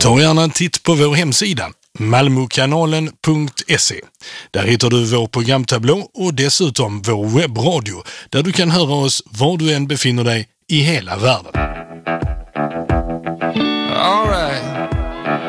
Ta gärna en titt på vår hemsida malmokanalen.se. Där hittar du vår programtablå och dessutom vår webbradio där du kan höra oss var du än befinner dig i hela världen. All right.